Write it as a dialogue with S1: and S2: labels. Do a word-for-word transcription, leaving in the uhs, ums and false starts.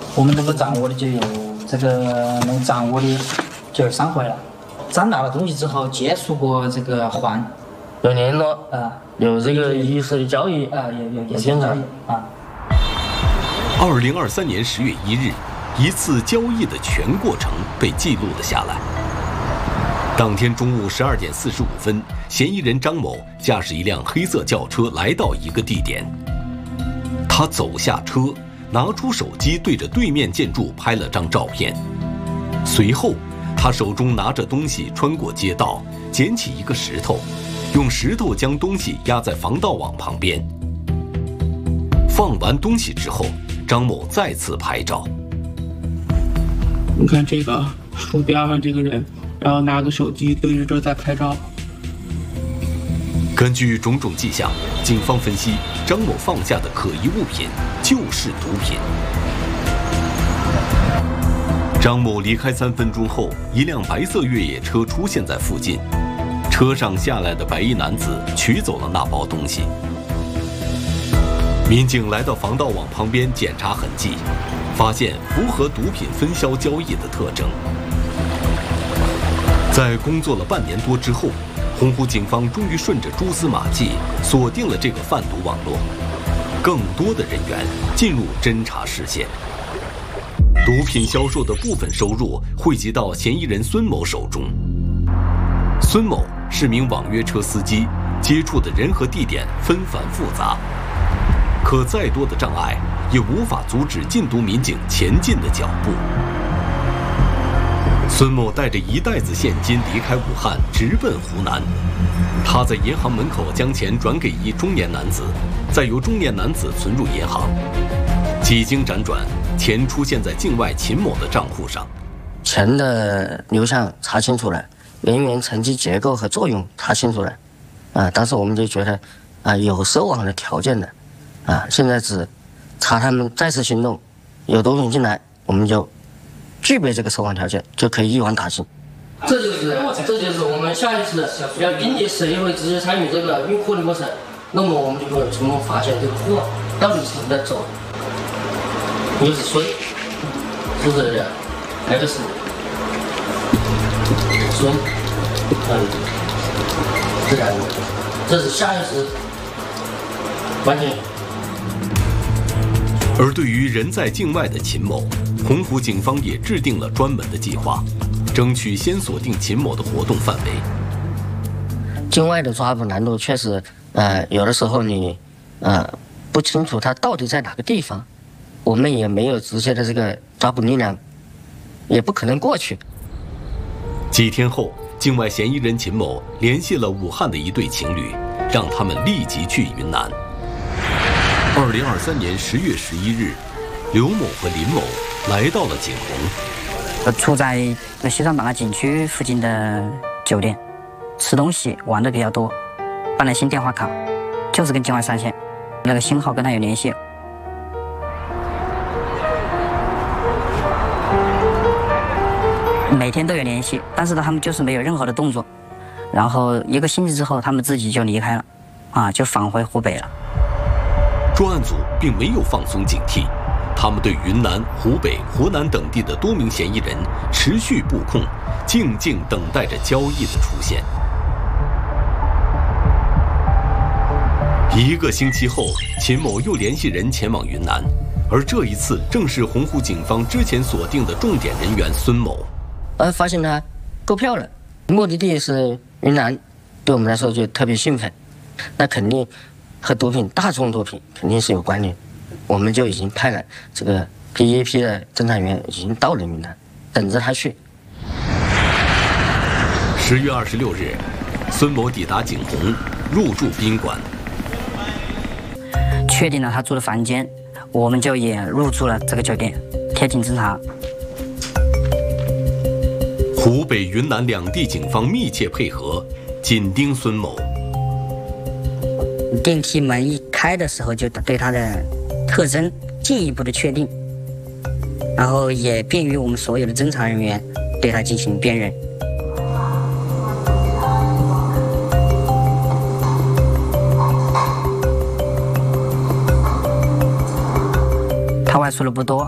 S1: 我们能够掌握的就有这个能掌握的就有三回了。长大了东西之后，接触过这个换，
S2: 有联络
S1: 啊，
S2: 有这个意识的交易
S1: 啊，有有意识的交易啊。
S3: 二零二三年十月一日，一次交易的全过程被记录了下来。当天中午十二点四十五分，嫌疑人张某驾驶一辆黑色轿车来到一个地点。他走下车，拿出手机对着对面建筑拍了张照片。随后，他手中拿着东西穿过街道，捡起一个石头，用石头将东西压在防盗网旁边。放完东西之后，张某再次拍照。
S4: 你看这个树边上这个人，然后拿个手机对着这在拍照。
S3: 根据种种迹象，警方分析，张某放下的可疑物品就是毒品。张某离开三分钟后，一辆白色越野车出现在附近，车上下来的白衣男子取走了那包东西。民警来到防盗网旁边检查痕迹，发现符合毒品分销交易的特征。在工作了半年多之后，洪湖警方终于顺着蛛丝马迹锁定了这个贩毒网络，更多的人员进入侦查视线。毒品销售的部分收入汇集到嫌疑人孙某手中。孙某是名网约车司机，接触的人和地点纷繁复杂，可再多的障碍也无法阻止禁毒民警前进的脚步。孙某带着一袋子现金离开武汉，直奔湖南。他在银行门口将钱转给一中年男子，再由中年男子存入银行。几经辗转，钱出现在境外秦某的账户上。
S2: 钱的流向查清楚了，人员层级结构和作用查清楚了，啊，当时我们就觉得，啊，有收网的条件的，啊，现在只查他们再次行动，有毒品进来，我们就具备这个收网条件，就可以一网打尽。这就是这就是我们下一次要经历谁会直接参与这个运货的过程，那么我们就会从中发现这个货到底是怎么在走。又是水，是不是这样？那个是水，嗯，这样的，这是下意识完全。
S3: 而对于人在境外的秦某，洪湖警方也制定了专门的计划，争取先锁定秦某的活动范围。
S2: 境外的抓捕难度确实，呃，有的时候你，呃，不清楚他到底在哪个地方，我们也没有直接的这个抓捕力量，也不可能过去。
S3: 几天后，境外嫌疑人秦某联系了武汉的一对情侣，让他们立即去云南。二零二三年十月十一日，刘某和林某来到了景洪。
S5: 我住在西双版纳景区附近的酒店，吃东西玩的比较多，办了新电话卡，就是跟境外上线，那个星号跟他有联系。每天都有联系，但是呢，他们就是没有任何的动作。然后一个星期之后，他们自己就离开了，啊，就返回湖北了。
S3: 专案组并没有放松警惕，他们对云南、湖北、湖南等地的多名嫌疑人持续布控，静静等待着交易的出现。一个星期后，秦某又联系人前往云南，而这一次正是洪湖警方之前锁定的重点人员孙某。
S2: 呃，发现他购票了，目的地是云南，对我们来说就特别兴奋，那肯定和毒品、大众毒品肯定是有关联，我们就已经派了这个 P一批的侦查员已经到了云南，等着他去。
S3: 十月二十六日，孙某抵达景洪，入住宾馆，
S5: 确定了他住的房间，我们就也入住了这个酒店，贴近侦查。
S3: 湖北、云南两地警方密切配合，紧盯孙某。
S5: 电梯门一开的时候，就对他的特征进一步的确定，然后也便于我们所有的侦查人员对他进行辨认。他外出的不多，